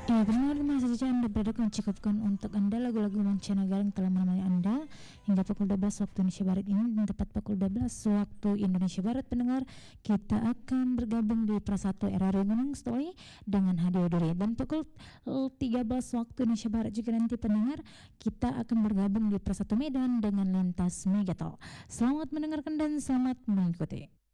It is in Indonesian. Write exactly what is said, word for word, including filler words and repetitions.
Ya benar, terima saja Anda berada mencukupkan untuk Anda lagu-lagu mancanegara yang telah menemani Anda hingga pukul dua belas waktu Indonesia Barat ini, dan tepat pukul dua belas waktu Indonesia Barat pendengar kita akan bergabung di Prasatu R R I Gunung Story dengan Hadi Duri, dan pukul tiga belas waktu Indonesia Barat juga nanti pendengar kita akan bergabung di Prasatu Medan dengan Lintas Megatol. Selamat mendengarkan dan selamat mengikuti.